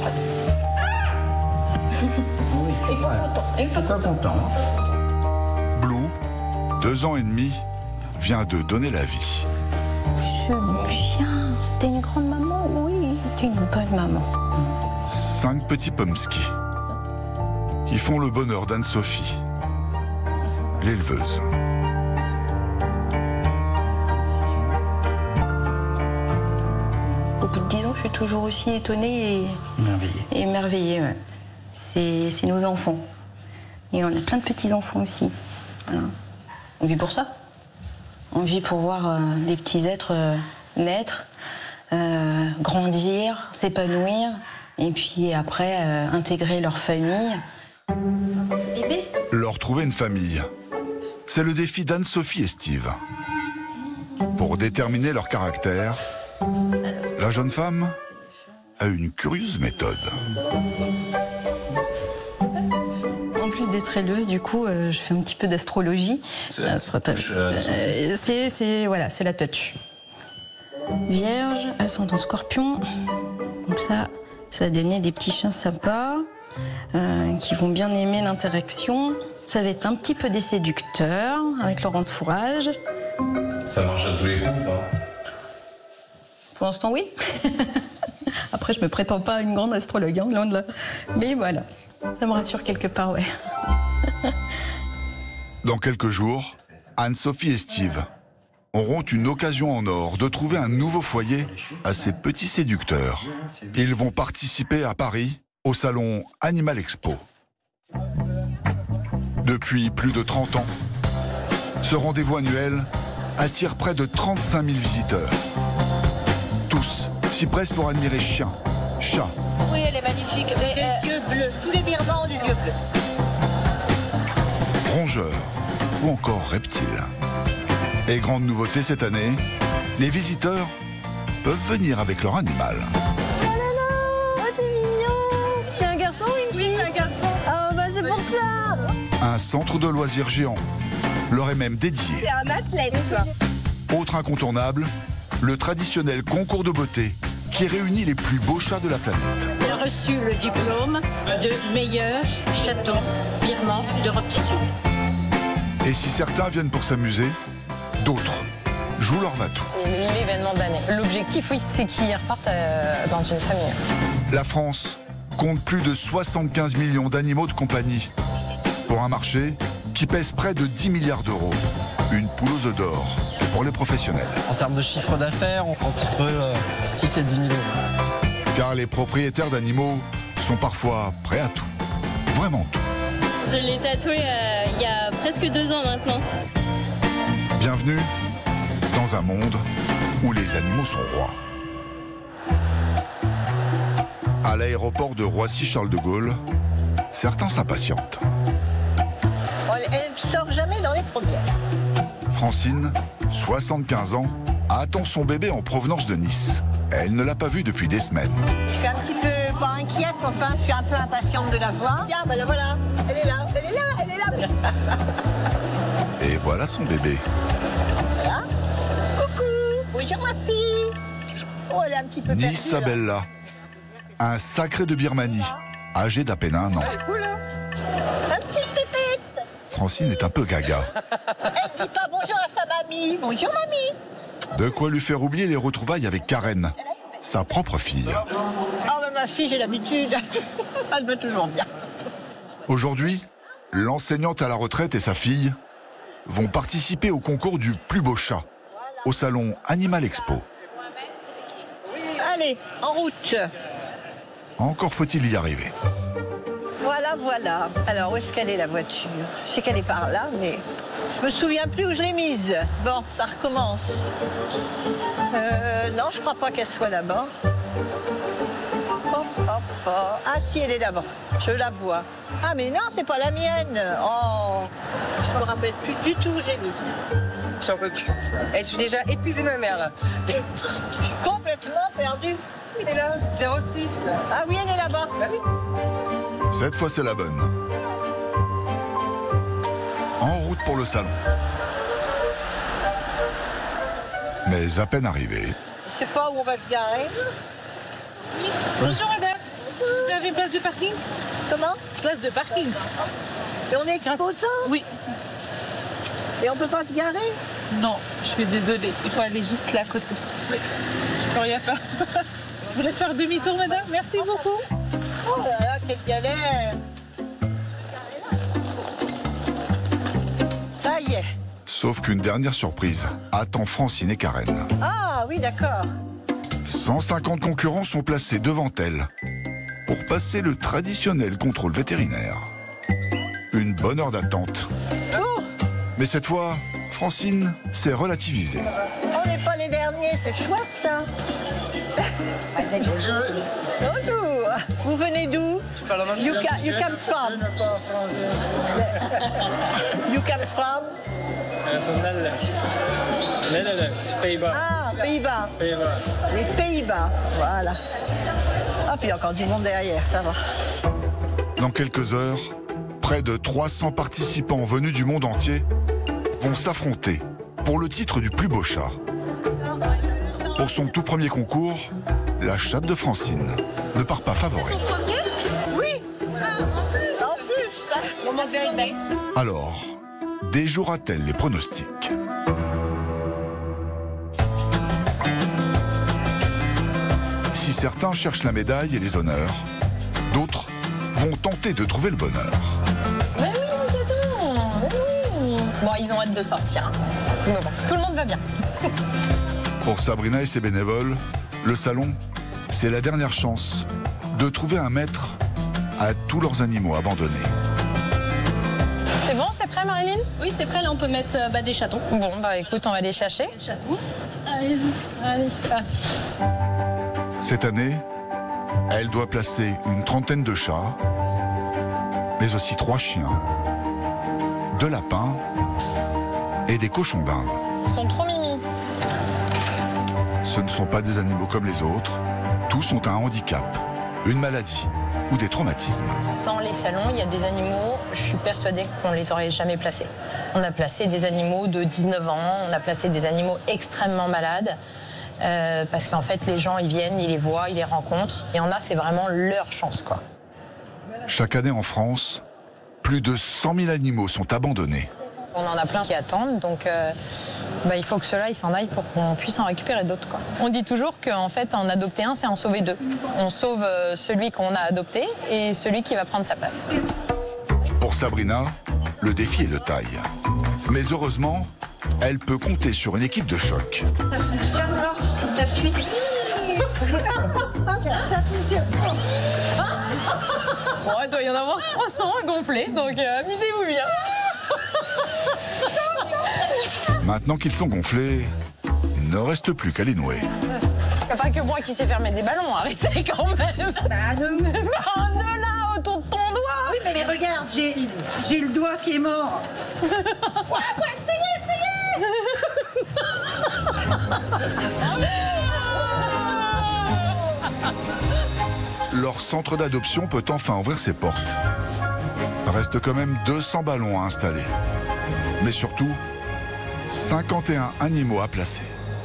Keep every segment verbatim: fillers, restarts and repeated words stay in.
Oui, Et pas content. Et pas pas content. content. Blue, deux ans et demi, vient de donner la vie. Je bien. T'es une grande maman? Oui, t'es une bonne maman. Cinq petits pomskis qui font le bonheur d'Anne-Sophie, l'éleveuse. Au bout de dix ans, je suis toujours aussi étonnée et, Merveilleux. et émerveillée. Ouais. C'est, c'est nos enfants. Et on a plein de petits-enfants aussi. Voilà. On vit pour ça. On vit pour voir euh, des petits êtres euh, naître, euh, grandir, s'épanouir, et puis après euh, intégrer leur famille. Bébé ? Leur trouver une famille, c'est le défi d'Anne-Sophie et Steve. Pour déterminer leur caractère, la jeune femme a une curieuse méthode. En plus d'être éleveuse, du coup, euh, je fais un petit peu d'astrologie. C'est la touch, Euh, euh, c'est, c'est, voilà, c'est la touch. Vierge, ascendant scorpion. Comme ça, ça va donner des petits chiens sympas euh, qui vont bien aimer l'interaction. Ça va être un petit peu des séducteurs avec leur entourage. Ça marche à tous les coups, hein. Pour l'instant, oui. Après, je me prétends pas une grande astrologue, hein, loin de là. Mais voilà, ça me rassure quelque part, ouais. Dans quelques jours, Anne-Sophie et Steve auront une occasion en or de trouver un nouveau foyer à ces petits séducteurs. Ils vont participer à Paris au salon Animal Expo. Depuis plus de trente ans, ce rendez-vous annuel attire près de trente-cinq mille visiteurs. Tous s'y pressent pour admirer chiens, chats, Oui, elle est magnifique. Mais, Les euh, yeux bleus, tous les birmans ont les yeux bleus. rongeurs ou encore reptiles. Et grande nouveauté cette année, les visiteurs peuvent venir avec leur animal. Oh, c'est mignon. C'est un garçon ou une fille? Oui, c'est un garçon. Ah, bah c'est pour ça. Un centre de loisirs géant leur est même dédié. C'est un athlète. Autre incontournable, le traditionnel concours de beauté qui réunit les plus beaux chats de la planète. Il a reçu le diplôme de meilleur chaton birman d'Europe du Sud. Et si certains viennent pour s'amuser, d'autres jouent leur va-tout. C'est l'événement de l'année. L'objectif, oui, c'est qu'ils repartent euh, dans une famille. La France compte plus de soixante-quinze millions d'animaux de compagnie pour un marché qui pèse près de dix milliards d'euros. Une poule aux œufs d'or pour les professionnels. En termes de chiffre d'affaires, entre euh, six et dix mille euros. Car les propriétaires d'animaux sont parfois prêts à tout. Vraiment tout. je l'ai tatoué euh, il y a presque deux ans maintenant. Bienvenue dans un monde où les animaux sont rois. À l'aéroport de Roissy-Charles de Gaulle, certains s'impatientent. Elle ne sort jamais dans les premières. Francine, soixante-quinze ans, attend son bébé en provenance de Nice. Elle ne l'a pas vu depuis des semaines. Je suis un petit peu, pas inquiète, mais enfin, je suis un peu impatiente de la voir. Ah, bah la voilà, elle est là, elle est là, elle est là. Et voilà son bébé. Voilà. Coucou, bonjour ma fille. Oh, elle est un petit peu perdue. là. Isabella, un sacré de Birmanie, âgé d'à peine un an. Elle est cool, hein. Un petit pépette. Francine est un peu gaga. Elle dit pas bonjour à sa mamie. Bonjour mamie. De quoi lui faire oublier les retrouvailles avec Karen, sa propre fille. Oh, bah ma fille, j'ai l'habitude. Elle va toujours bien. Aujourd'hui, l'enseignante à la retraite et sa fille vont participer au concours du plus beau chat au salon Animal Expo. Allez, en route. Encore faut-il y arriver. Voilà, voilà. Alors, où est-ce qu'elle est, la voiture? Je sais qu'elle est par là, mais je me souviens plus où je l'ai mise. Bon, ça recommence. Euh, non, je crois pas qu'elle soit là-bas. Hop, hop, hop. Ah, si, elle est là-bas. Je la vois. Ah, mais non, c'est pas la mienne. Oh, je me rappelle plus du tout où j'ai mise. J'en peux plus. Je suis déjà épuisée de ma mère, là. Je suis complètement perdue. Elle est là, zéro six. Ah oui, elle est là-bas. Bah oui. Cette fois, c'est la bonne. En route pour le salon. Mais à peine arrivé, Je sais pas où on va se garer. Bonjour madame. avez une place de parking? Comment? Place de parking. Et on est exposant? Oui. Et on peut pas se garer? Non, je suis désolée. Il faut aller juste là à côté. Oui. Je peux rien faire. Je vous laisse faire demi-tour, madame. Merci beaucoup. Oh là là, quelle galère! Ça y est. Sauf qu'une dernière surprise attend Francine et Karen. Ah oui, d'accord. cent cinquante concurrents sont placés devant elles pour passer le traditionnel contrôle vétérinaire. Une bonne heure d'attente. Oh, Mais cette fois, Francine s'est relativisée. on n'est pas les derniers, c'est chouette ça. Bonjour. Bonjour. Vous venez d'où? You, ca you come from? You come from? Van Netherlands. Netherlands, Pays-Bas. Ah, Pays-Bas. Pays-Bas. Les Pays-Bas, voilà. Ah, puis il y a encore du monde derrière, ça va. Dans quelques heures, près de trois cents participants venus du monde entier vont s'affronter pour le titre du plus beau chat. Pour son tout premier concours, la chatte de Francine ne part pas favorite. Oui, en plus. Alors, déjouera-t-elle les pronostics? Si certains cherchent la médaille et les honneurs, d'autres vont tenter de trouver le bonheur. Mais oui, mais attends, mais oui. Bon, ils ont hâte de sortir. Hein. Mais bon, tout le monde va bien. Pour Sabrina et ses bénévoles, le salon, c'est la dernière chance de trouver un maître à tous leurs animaux abandonnés. C'est bon, c'est prêt, Marilyn? Oui, c'est prêt, là on peut mettre euh, bah, des chatons. Bon, bah écoute, on va les chercher. Des chatons. Allez-y. Allez, c'est parti. Cette année, elle doit placer une trentaine de chats, mais aussi trois chiens, deux lapins et des cochons d'Inde. Ils sont trop mimi. Ce ne sont pas des animaux comme les autres, tous ont un handicap, une maladie ou des traumatismes. Sans les salons, il y a des animaux, je suis persuadée qu'on les aurait jamais placés. On a placé des animaux de dix-neuf ans, on a placé des animaux extrêmement malades, euh, parce qu'en fait, les gens, ils viennent, ils les voient, ils les rencontrent, et en a, c'est vraiment leur chance, quoi. Chaque année en France, plus de cent mille animaux sont abandonnés. On en a plein qui attendent, donc euh, bah, il faut que ceux-là, ils s'en aillent pour qu'on puisse en récupérer d'autres, quoi. On dit toujours qu'en fait, en adopter un, c'est en sauver deux. On sauve euh, celui qu'on a adopté et celui qui va prendre sa place. Pour Sabrina, le défi est de taille. Mais heureusement, elle peut compter sur une équipe de choc. Ça fonctionne, Laure, si t'appuies. Ça fonctionne. Bon, il doit y en avoir trois cents gonflés, donc euh, amusez-vous bien. Maintenant qu'ils sont gonflés, il ne reste plus qu'à les nouer. Il n'y a pas que moi qui sais faire mettre des ballons, arrêtez quand même. Bah, nous. Bah, de là, autour de ton doigt. Oui, mais, mais regarde, j'ai j'ai le doigt qui est mort. Ouais, ouais, essayez, essayez. Leur centre d'adoption peut enfin ouvrir ses portes. Reste quand même deux cents ballons à installer. Mais surtout, cinquante et un animaux à placer.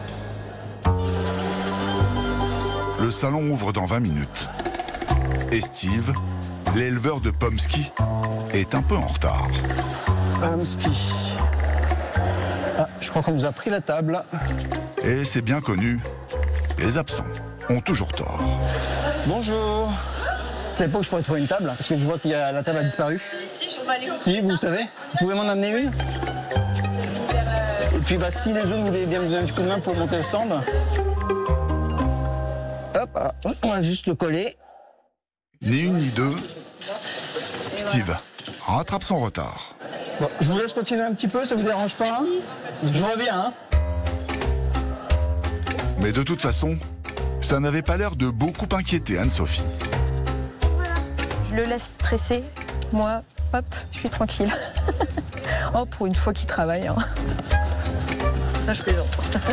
Le salon ouvre dans vingt minutes. Et Steve, l'éleveur de Pomsky, est un peu en retard. Pomsky. Ah, je crois qu'on vous a pris la table. Et c'est bien connu, les absents ont toujours tort. Bonjour. Vous savez pas où je pourrais trouver une table? Parce que je vois que la table a disparu. Si, je vais aller. Si, vous savez? Vous pouvez m'en amener une? Et puis bah, si les autres voulaient bien me donner un petit coup de main pour monter le stand. Hop, voilà. On va juste le coller. Ni une ni deux, Steve rattrape son retard. Bon, je vous laisse continuer un petit peu, ça vous dérange pas? Hein? Je reviens, hein? Mais de toute façon, ça n'avait pas l'air de beaucoup inquiéter Anne-Sophie. Je le laisse stresser. Moi, hop, je suis tranquille. Oh, pour une fois qu'il travaille. Hein. Là, je plaisante.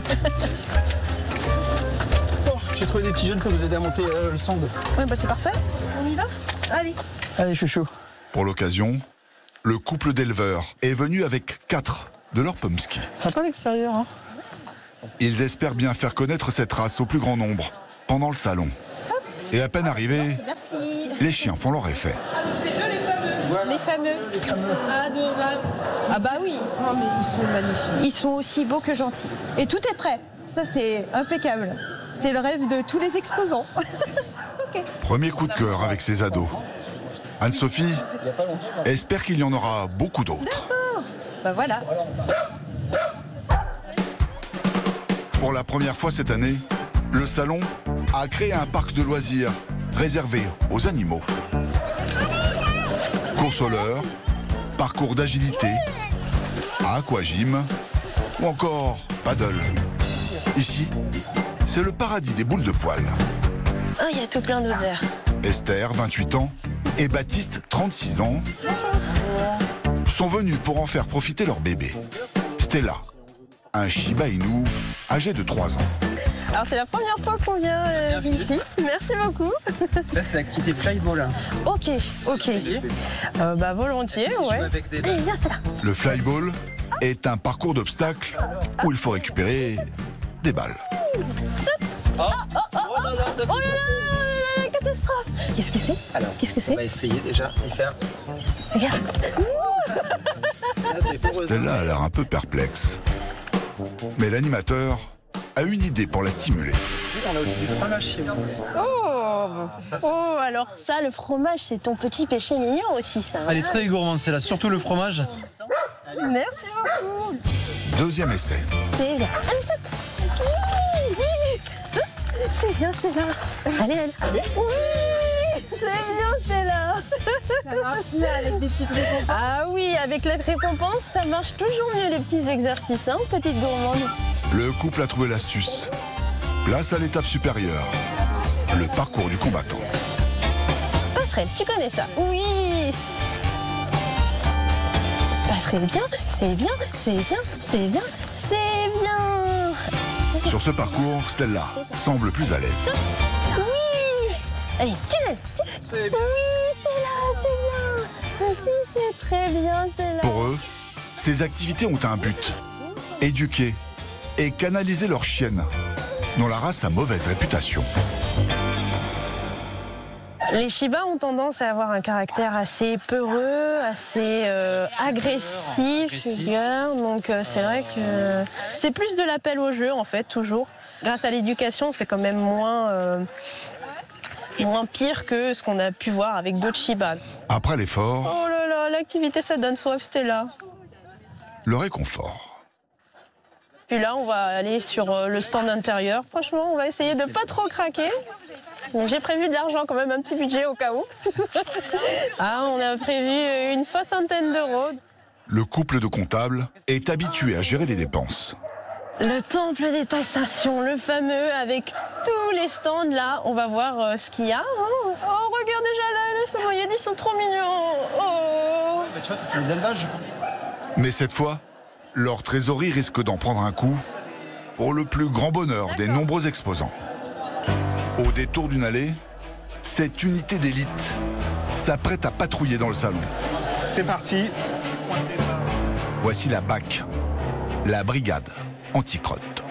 Bon, j'ai trouvé des petits jeunes pour vous aider à monter euh, le stand. Oui, bah c'est parfait. On y va? Allez. Allez, je suis chaud. Pour l'occasion, le couple d'éleveurs est venu avec quatre de leurs Pomsky. Sympa l'extérieur, hein? Ils espèrent bien faire connaître cette race au plus grand nombre pendant le salon. Hop. Et à peine arrivés, Merci. les chiens font leur effet. Ah, donc c'est eux les fameux. Les fameux. Les fameux. Adorables. Ah bah oui. Non mais ils sont magnifiques. Ils sont aussi beaux que gentils. Et tout est prêt. Ça, c'est impeccable. C'est le rêve de tous les exposants. Okay. Premier coup de cœur avec ses ados. Anne-Sophie espère qu'il y en aura beaucoup d'autres. D'accord. Bah voilà. Pour la première fois cette année, le salon a créé un parc de loisirs réservé aux animaux. Course au leurre, parcours d'agilité, aquagym ou encore paddle. Ici, c'est le paradis des boules de poil. Oh, il y a tout plein d'odeurs. Esther, vingt-huit ans, et Baptiste, trente-six ans, sont venus pour en faire profiter leur bébé. Stella, un Shiba Inu âgé de trois ans. Alors c'est la première fois qu'on vient euh, ici. Merci beaucoup. Là c'est l'activité flyball. Ok, ok. Euh, bah volontiers, ouais. Allez, viens, c'est là. Le flyball est un parcours d'obstacles où il faut récupérer des balles. Oh, oh, oh, oh, oh là là, oh là là, la catastrophe. Qu'est-ce que c'est? Alors, qu'est-ce que c'est? On va essayer déjà de faire. Regarde. Stella a l'air un peu perplexe. Mais l'animateur a une idée pour la stimuler. On a aussi du fromage chez nous. Oh, oh, alors ça, le fromage, c'est ton petit péché mignon aussi, ça. Elle est très gourmande, c'est là, surtout le fromage. Merci beaucoup. Deuxième essai. C'est bien. Allez, saute. Oui, oui. Saute. C'est bien, c'est là. Allez, allez. Oui, c'est bien, c'est là. Ça marche mieux avec des petites récompenses. Ah oui, avec les récompenses, ça marche toujours mieux, les petits exercices, hein, petite gourmande. Le couple a trouvé l'astuce. Place à l'étape supérieure, le parcours du combattant. Passerelle, tu connais ça? Oui. Passerelle, bien, c'est bien, c'est bien, c'est bien, c'est bien. Sur ce parcours, Stella semble plus à l'aise. Oui. Allez, tunnel. Oui, c'est là, c'est bien. Aussi, c'est très bien, c'est là. Pour eux, ces activités ont un but. Éduquer et canaliser leur chienne, dont la race a mauvaise réputation. Les Shiba ont tendance à avoir un caractère assez peureux, assez euh, agressif, rigueur. Donc euh, c'est vrai que c'est plus de l'appel au jeu, en fait, toujours. Grâce à l'éducation, c'est quand même moins, euh, moins pire que ce qu'on a pu voir avec d'autres Shiba. Après l'effort, Oh là là, l'activité, ça donne soif, Stella. le réconfort. Puis là, on va aller sur le stand intérieur. Franchement, on va essayer de pas trop craquer. J'ai prévu de l'argent, quand même, un petit budget au cas où. Ah, on a prévu une soixantaine d'euros. Le couple de comptables est habitué à gérer les dépenses. Le temple des tentations, le fameux, avec tous les stands là. On va voir euh, ce qu'il y a. Oh, oh, regarde déjà là, les samoyèdes, ils sont trop mignons. Oh. Bah, tu vois, ça c'est les élevages. Mais cette fois, leur trésorerie risque d'en prendre un coup pour le plus grand bonheur des nombreux exposants. Au détour d'une allée, cette unité d'élite s'apprête à patrouiller dans le salon. C'est parti. Voici la B A C, la brigade anti-crotte.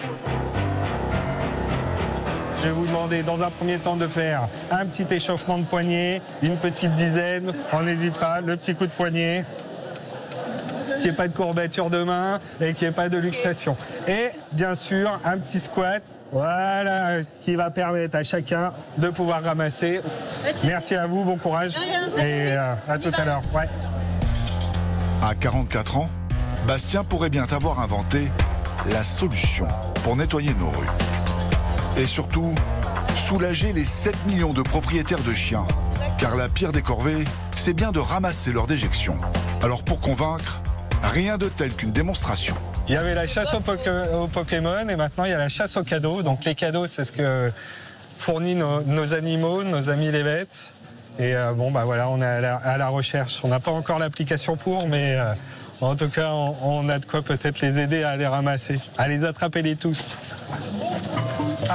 Je vais vous demander dans un premier temps de faire un petit échauffement de poignet, une petite dizaine, on n'hésite pas, le petit coup de poignet, qu'il n'y ait pas de courbature de main et qu'il n'y ait pas de luxation. Et bien sûr, un petit squat, voilà, qui va permettre à chacun de pouvoir ramasser. Merci à vous, bon courage et euh, à tout à l'heure. Ouais. À quarante-quatre ans, Bastien pourrait bien avoir inventé la solution pour nettoyer nos rues. Et surtout, soulager les sept millions de propriétaires de chiens. Car la pire des corvées, c'est bien de ramasser leur déjection. Alors pour convaincre, rien de tel qu'une démonstration. Il y avait la chasse au, au Pokémon et maintenant il y a la chasse aux cadeaux. Donc les cadeaux, c'est ce que fournit nos, nos animaux, nos amis les bêtes. Et euh, bon, bah voilà, on est à la, à la recherche. On n'a pas encore l'application pour, mais euh, en tout cas, on, on a de quoi peut-être les aider à les ramasser, à les attraper les tous. Ah.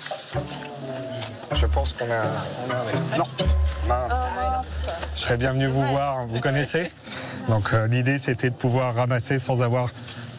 Je pense qu'on a, on a... Non, mince. Je serais bien venu vous voir, vous connaissez. Donc euh, l'idée, c'était de pouvoir ramasser sans avoir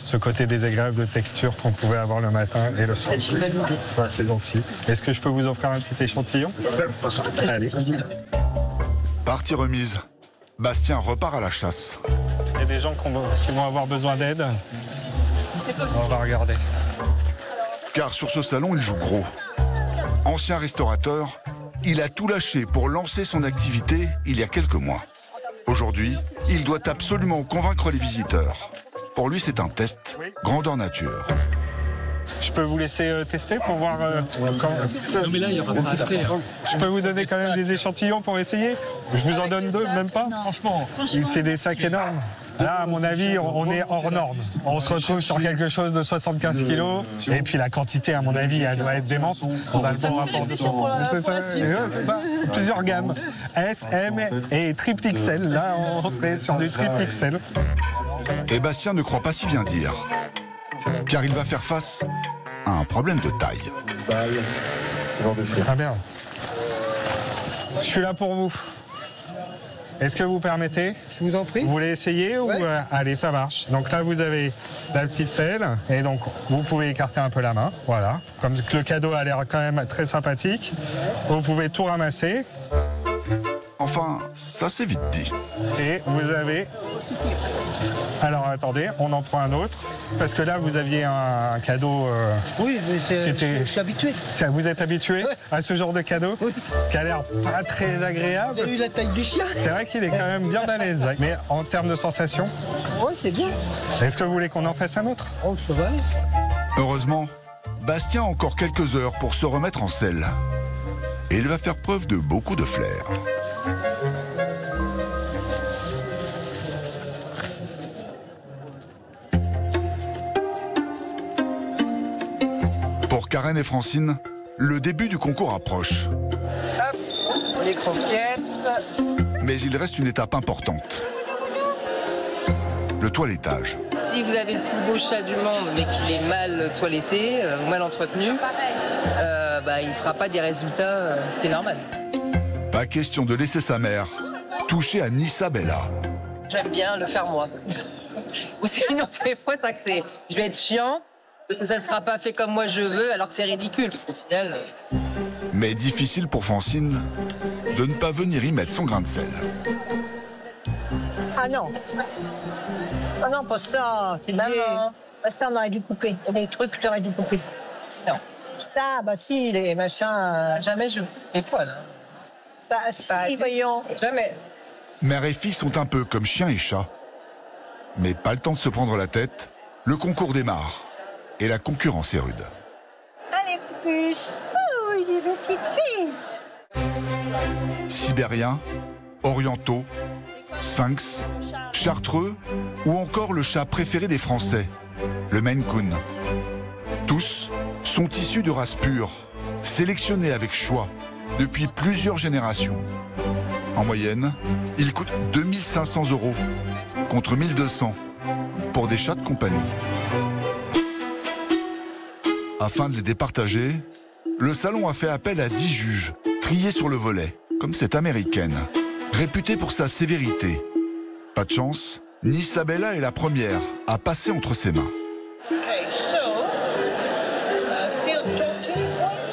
ce côté désagréable de texture qu'on pouvait avoir le matin et le soir. Ouais, c'est gentil. Est-ce que je peux vous offrir un petit échantillon? Allez. Partie remise. Bastien repart à la chasse. Il y a des gens qui vont avoir besoin d'aide. On va regarder. Car sur ce salon, il joue gros. Ancien restaurateur, il a tout lâché pour lancer son activité il y a quelques mois. Aujourd'hui, il doit absolument convaincre les visiteurs. Pour lui, c'est un test, grandeur nature. Je peux vous laisser euh, tester pour voir euh, quand... Non mais là, il y aura pas assez. Hein. Je peux vous donner quand même des échantillons pour essayer? Je vous en donne deux, même pas? Franchement. C'est des sacs énormes. Là, à mon avis, on est hors norme. On se retrouve sur quelque chose de soixante-quinze kilos. Et puis la quantité, à mon avis, elle doit être démente. On a le bon rapport de temps. C'est ça, c'est ça. Plusieurs gammes. S, M et triple X L. Là, on serait sur du triple X L. Et Bastien ne croit pas si bien dire. Car il va faire face à un problème de taille. Ah merde. Je suis là pour vous. Est-ce que vous permettez? Je vous en prie. Vous voulez essayer ou ouais. euh, Allez, ça marche. Donc là, vous avez la petite pelle et donc vous pouvez écarter un peu la main. Voilà. Comme le cadeau a l'air quand même très sympathique. Vous pouvez tout ramasser. Enfin, ça c'est vite dit. Et vous avez... Alors attendez, on en prend un autre. Parce que là, vous aviez un cadeau... Euh, oui, mais c'est, était... je, je suis habitué. Vous êtes habitué ouais. à ce genre de cadeau? Oui. Qui a l'air pas très agréable. Vous avez vu la taille du chien? C'est vrai qu'il est quand même bien à l'aise. Mais en termes de sensations? Oui, c'est bien. Est-ce que vous voulez qu'on en fasse un autre? Oh, ça va. Heureusement, Bastien a encore quelques heures pour se remettre en selle. Et il va faire preuve de beaucoup de flair. Pour Karen et Francine, le début du concours approche. Hop, les croquettes. Mais il reste une étape importante. Le toilettage. Si vous avez le plus beau chat du monde, mais qu'il est mal toiletté euh, ou mal entretenu, euh, bah, il ne fera pas des résultats, euh, ce qui est normal. Pas question de laisser sa mère toucher à Nissa Bella. J'aime bien le faire moi. Ou sinon, des fois, ça que c'est... Je vais être chiante, parce que ça ne sera pas fait comme moi je veux, alors que c'est ridicule, parce qu'au final... Mais difficile pour Francine de ne pas venir y mettre son grain de sel. Ah non. Ah non, pas ça. C'est Maman. Bah ça, on aurait dû couper. Il y a des trucs que j'aurais dû couper. Non. Ça, bah si, les machins... Euh... Jamais je... Les poils, hein. Bah si, voyons. Jamais. Mère et fille sont un peu comme chien et chat. Mais pas le temps de se prendre la tête. Le concours démarre. Et la concurrence est rude. Allez, puce. Oh, il est petite fille. Sibériens, orientaux, sphinx, chartreux ou encore le chat préféré des Français, le Maine Coon. Tous sont issus de races pures, sélectionnés avec choix depuis plusieurs générations. En moyenne, ils coûtent deux mille cinq cents euros contre mille deux cents pour des chats de compagnie. Afin de les départager, le salon a fait appel à dix juges, triés sur le volet, comme cette américaine, réputée pour sa sévérité. Pas de chance, Nissa Bella est la première à passer entre ses mains. Okay, so, uh, seal talking.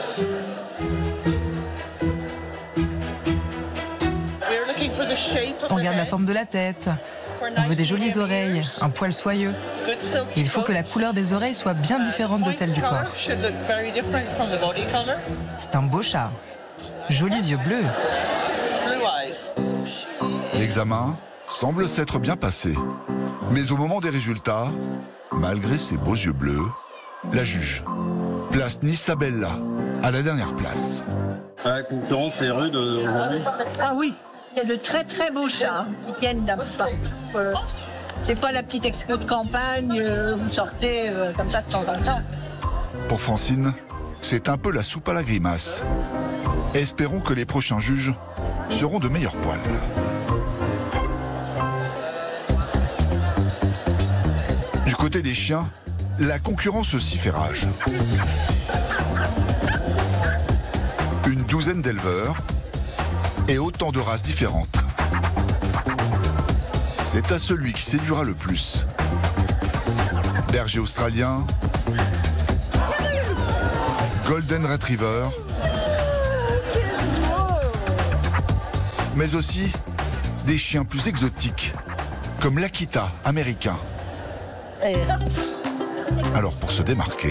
We're looking for the shape of On the regarde la head. forme de la tête. On veut des jolies oreilles, un poil soyeux. Good silky Il faut que la coat. couleur des oreilles soit bien différente de celle du corps. Color should look very different from the body color. C'est un beau chat. Jolis yeux bleus. Blue eyes. L'examen semble s'être bien passé. Mais au moment des résultats, malgré ses beaux yeux bleus, la juge place Nissa Bella à la dernière place. La concurrence est rude aujourd'hui. Ah oui, il y a de très très beaux chats hein, qui viennent d'un peu partout. Euh, c'est pas la petite expo de campagne, euh, vous sortez euh, comme ça de temps en temps. Pour Francine, c'est un peu la soupe à la grimace. Espérons que les prochains juges seront de meilleurs poils. Du côté des chiens, la concurrence aussi fait rage. Une douzaine d'éleveurs et autant de races différentes. C'est à celui qui séduira le plus berger australien, golden retriever, mais aussi des chiens plus exotiques, comme l'Akita américain. Alors pour se démarquer,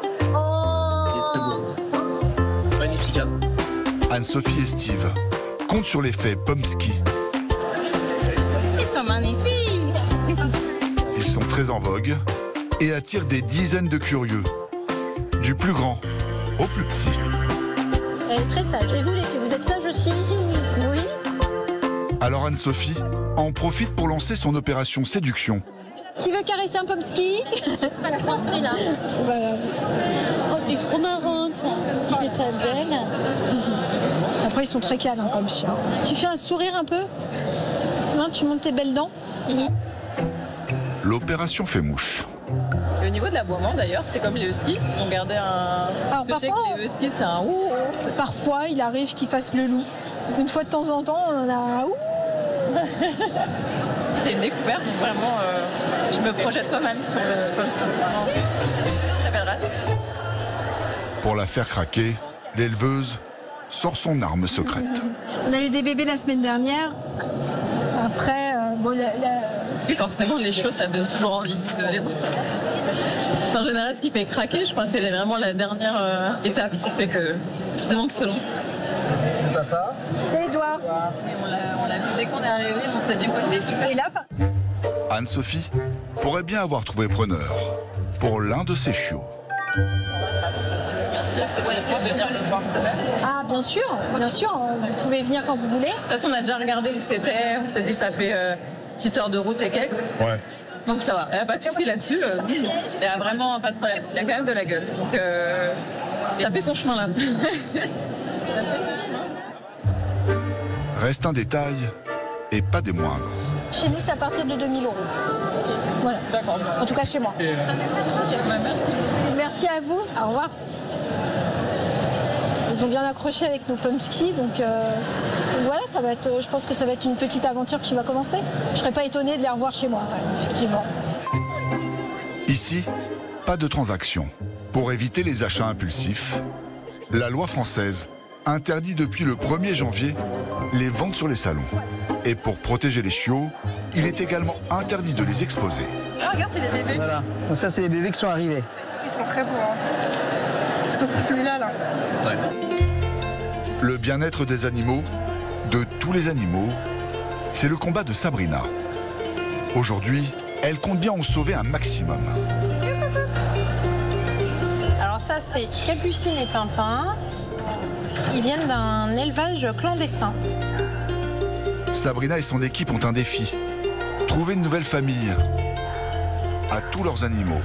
Magnifique. Anne-Sophie et Steve comptent sur l'effet Pomsky. Ils sont magnifiques. Ils sont très en vogue et attirent des dizaines de curieux, du plus grand au plus petit. Elle est très sage. Et vous les filles, vous êtes sages aussi? Oui. Alors Anne-Sophie en profite pour lancer son opération séduction. Qui veut caresser un pomski? Pas la pensée là. C'est pas grave. Oh, t'es trop marrante. Tu fais ta belle. Après, ils sont très câlins comme chiens. Tu fais un sourire un peu? Non, tu montes tes belles dents? L'opération fait mouche. Et au niveau de l'aboiement d'ailleurs, c'est comme les huskies. Ils ont gardé un. Alors, je sais parfois, que les huskies, c'est un ouh. Parfois, il arrive qu'ils fassent le loup. Une fois de temps en temps, on en a un ouh. C'est une découverte, donc vraiment, euh, je me projette pas mal sur le pomsky. Très belle race. Pour la faire craquer, l'éleveuse sort son arme secrète. On a eu des bébés la semaine dernière. Après, euh, bon, la, la... Et forcément, les chiots, ça donne toujours envie de les voir. C'est en général ce qui fait craquer. Je pense que c'est vraiment la dernière euh, étape qui fait que tout le monde se lance. Papa. C'est Edouard. On l'a vu dès qu'on est arrivé, on s'est dit qu'il est super. Et là, Anne-Sophie pourrait bien avoir trouvé preneur pour l'un de ses chiots. ah, bien sûr, bien sûr. Vous pouvez venir quand vous voulez. De toute façon, on a déjà regardé où c'était. On s'est dit ça fait euh, petite heure de route et quelques. Ouais. Donc ça va. Il n'y a pas de souci là-dessus. Euh, il n'y a vraiment pas de problème. Il y a quand même de la gueule. Donc euh, ça fait son chemin là. Reste un détail, et pas des moindres. Chez nous, c'est à partir de deux mille euros. Voilà. D'accord. En tout cas, chez moi. Merci. Merci à vous. Au revoir. Ils ont bien accroché avec nos pomsky, donc, euh, donc voilà, ça va être, je pense que ça va être une petite aventure qui va commencer. Je serais pas étonnée de les revoir chez moi, ouais, effectivement. Ici, pas de transaction. Pour éviter les achats impulsifs, la loi française interdit depuis le premier janvier les ventes sur les salons. Et pour protéger les chiots, il est également interdit de les exposer. Ah, regarde, c'est les bébés. Voilà. Donc ça, c'est les bébés qui sont arrivés. Ils sont très beaux. Hein. Surtout celui-là, là. Ouais. Le bien-être des animaux, de tous les animaux, c'est le combat de Sabrina. Aujourd'hui, elle compte bien en sauver un maximum. Alors ça, c'est Capucine et Pimpin. Ils viennent d'un élevage clandestin. Sabrina et son équipe ont un défi. Trouver une nouvelle famille à tous leurs animaux.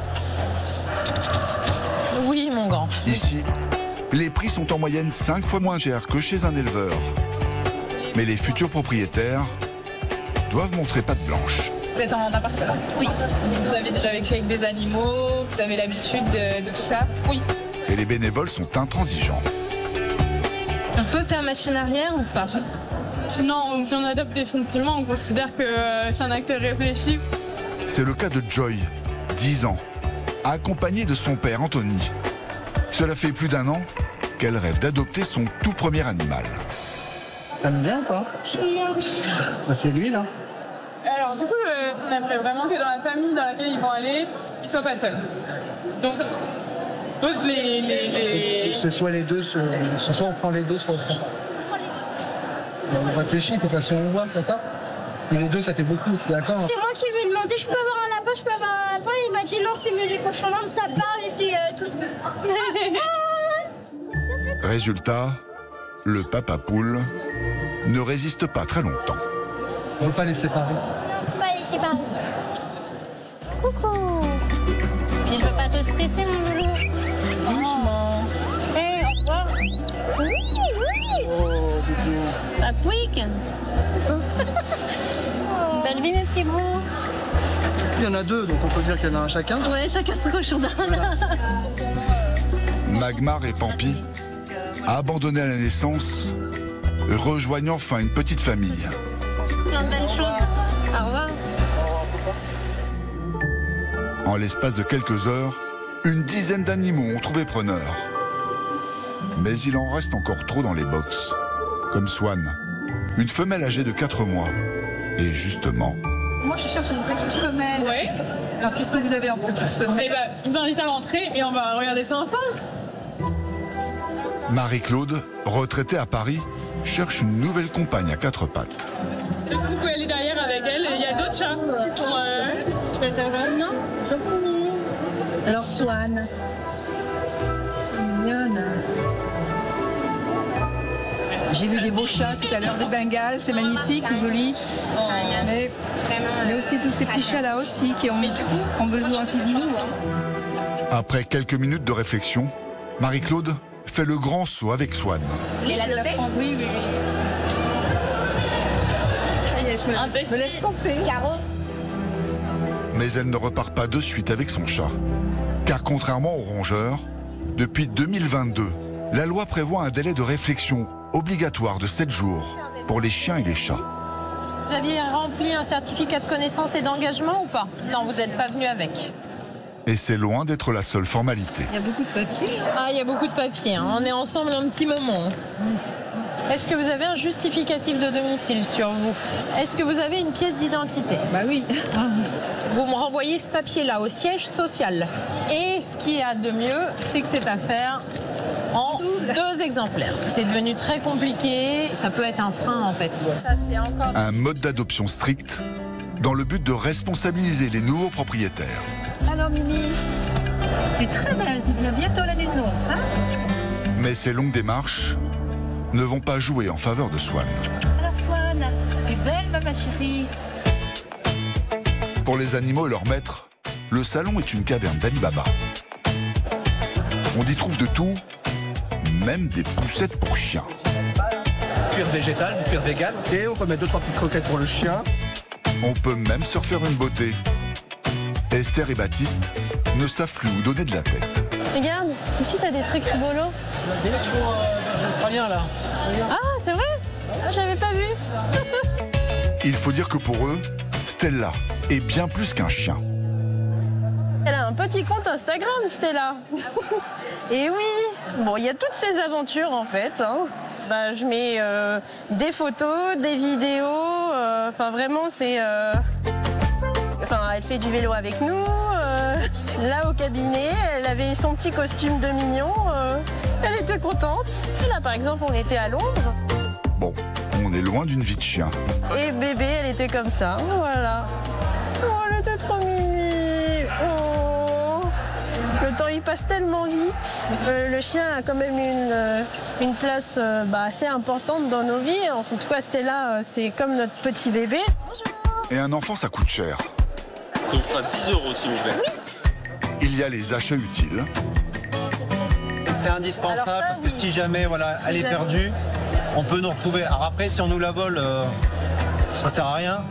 Oui, mon grand. Ici, les prix sont en moyenne cinq fois moins chers que chez un éleveur. Mais les futurs propriétaires doivent montrer patte blanche. Vous êtes en appartement? Oui. Vous avez déjà vécu avec des animaux? Vous avez l'habitude de, de tout ça? Oui. Et les bénévoles sont intransigeants. On peut faire machine arrière ou pas? Non, si on adopte définitivement, on considère que c'est un acte réfléchi. C'est le cas de Joy, dix ans, accompagnée de son père Anthony. Cela fait plus d'un an qu'elle rêve d'adopter son tout premier animal. T'aimes bien ou pas? Bah, c'est lui, là. Alors, du coup, euh, on aimerait vraiment que dans la famille dans laquelle ils vont aller, ils ne soient pas seuls. Donc, les... les, les... C'est soit les deux, soit, soit on prend les deux, soit on prend pas. On réfléchit, de toute façon on voit, d'accord? Mais les deux, ça fait beaucoup, je suis d'accord? C'est moi qui lui ai demandé, je peux avoir un lapin, je peux avoir un lapin, et il m'a dit non, c'est mieux les cochons d'Inde, ça parle et c'est euh, tout. Résultat, le papa poule ne résiste pas très longtemps. On ne peut pas les séparer. Non, on peut pas les séparer. Coucou. Et je veux pas te stresser, mon loulou. Doucement. Hé, hey, au revoir. Oui, oui. Oh, Doudou. Ça tweak. Belle vie, mes petits bouts. Il y en a deux, donc on peut dire qu'il y en a un chacun. Ouais, chacun son cochon d'Inde. Voilà. Magmar et Pampi, abandonnés à la naissance, rejoignent enfin une petite famille. Plein de belles choses. Au revoir. En l'espace de quelques heures, une dizaine d'animaux ont trouvé preneur. Mais il en reste encore trop dans les box. Comme Swan, une femelle âgée de quatre mois. Et justement... Moi, je cherche une petite femelle. Ouais. Alors, qu'est-ce que vous avez en petite femelle? Eh ben, je vous invite à rentrer et on va regarder ça ensemble. Marie-Claude, retraitée à Paris, cherche une nouvelle compagne à quatre pattes. Vous pouvez aller derrière avec elle. Il y a d'autres chats qui sont... Euh... Je t'interroge, non? Je compris. Alors, Swan. Mignonne. J'ai vu des beaux chats tout à l'heure, des bengales, c'est magnifique, c'est joli. Mais il y a aussi tous ces petits chats-là aussi qui ont, ont besoin aussi de nous. Après quelques minutes de réflexion, Marie-Claude fait le grand saut avec Swan. Et la noter? Oui, oui, oui. Ça y est, je me, Un petit me laisse compter. Carreau. Mais elle ne repart pas de suite avec son chat. Car contrairement aux rongeurs, depuis deux mille vingt-deux, la loi prévoit un délai de réflexion obligatoire de sept jours pour les chiens et les chats. Vous aviez rempli un certificat de connaissance et d'engagement ou pas? Non, vous n'êtes pas venu avec. Et c'est loin d'être la seule formalité. Il y a beaucoup de papiers. Ah, il y a beaucoup de papiers. Hein. On est ensemble un petit moment. Est-ce que vous avez un justificatif de domicile sur vous? Est-ce que vous avez une pièce d'identité? Bah oui. Vous me renvoyez ce papier-là au siège social. Et ce qu'il y a de mieux, c'est que c'est à faire en deux exemplaires. C'est devenu très compliqué. Ça peut être un frein, en fait. Ça, c'est encore... Un mode d'adoption strict dans le but de responsabiliser les nouveaux propriétaires. Alors, Mimi, t'es très belle, tu viens bientôt à la maison, hein? Mais ces longues démarches ne vont pas jouer en faveur de Swan. Alors, Swan, t'es belle, ma chérie. Pour les animaux et leurs maîtres, le salon est une caverne d'Ali Baba. On y trouve de tout, même des poussettes pour chiens. Cuir végétal, du cuir vegan. Et on peut mettre deux trois petites croquettes pour le chien. On peut même se refaire une beauté. Esther et Baptiste ne savent plus où donner de la tête. Regarde, ici t'as des trucs rigolos. Des chevaux australiens là. Ah, c'est vrai? Ah, j'avais pas vu. Il faut dire que pour eux, Stella est bien plus qu'un chien. Elle a un petit compte Instagram, Stella. Et oui, bon, il y a toutes ces aventures en fait. Hein. Bah, je mets euh, des photos, des vidéos. Enfin, euh, vraiment, c'est. Euh... Enfin, elle fait du vélo avec nous. Euh... Là, au cabinet, elle avait son petit costume de mignon. Euh... Elle était contente. Et là, par exemple, on était à Londres. Bon, on est loin d'une vie de chien. Et bébé, elle était comme ça. Voilà. Oh, elle était trop mimi. Oh. Le temps, il passe tellement vite. Euh, le chien a quand même une, euh, une place euh, bah, assez importante dans nos vies. En tout cas, Stella, euh, c'est comme notre petit bébé. Et un enfant, ça coûte cher. Ça vous fera dix euros, s'il vous plaît. Oui. Il y a les achats utiles. C'est indispensable ça, parce que oui. si jamais voilà, si elle jamais. est perdue, on peut nous retrouver. Alors après, si on nous la vole, euh, ça sert à rien.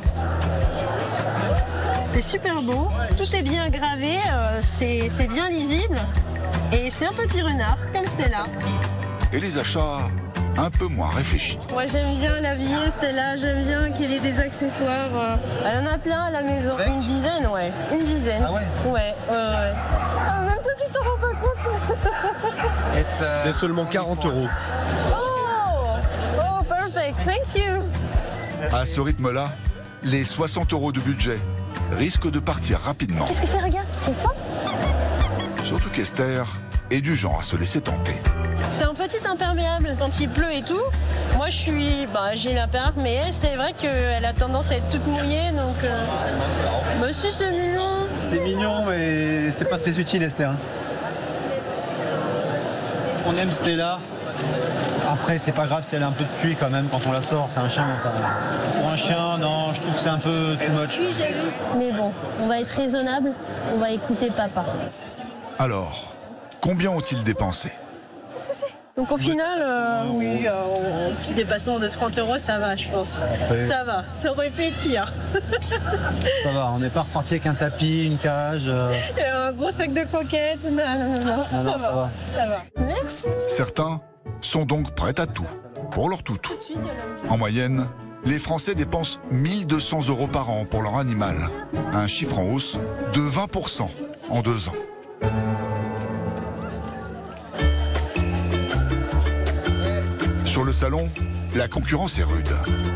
C'est super beau, tout est bien gravé, euh, c'est bien lisible. Et c'est un petit renard, comme Stella. Et les achats un peu moins réfléchis. Moi j'aime bien l'habiller Stella, j'aime bien qu'il ait des accessoires. Euh... Elle en a plein à la maison. Avec une dizaine, ouais. Une dizaine. Ah ouais? Ouais, ouais, ouais. Ah, même toi tu t'en rends pas compte. uh... C'est seulement quarante euros. Oh! Oh, perfect, thank you. À ce rythme-là, les soixante euros de budget risquent de partir rapidement. Qu'est-ce que c'est, regarde? C'est toi? Surtout qu'Esther est du genre à se laisser tenter. C'est un petit imperméable quand il pleut et tout. Moi, je suis, bah, j'ai l'imperméable, mais c'est vrai qu'elle a tendance à être toute mouillée, donc. Euh... Bah, si, c'est mignon. C'est mignon, mais c'est pas très utile, Esther. On aime Stella. Après, c'est pas grave si elle a un peu de pluie quand même quand on la sort. C'est un chien. Enfin, pour un chien, non, je trouve que c'est un peu too much. Mais bon, on va être raisonnable. On va écouter papa. Alors, combien ont-ils dépensé? Donc au final, euh, oui, euh, un petit dépassement de trente euros, ça va, je pense. Après... Ça va, ça aurait pu être pire. Ça va, on n'est pas reparti avec un tapis, une cage. Euh... Et un gros sac de croquettes. Non, non, non, non, non, ça, non va. ça va. Ça va. Merci. Certains sont donc prêts à tout, pour leur toutou. En moyenne, les Français dépensent mille deux cents euros par an pour leur animal. Un chiffre en hausse de vingt pour cent en deux ans. Sur le salon, la concurrence est rude.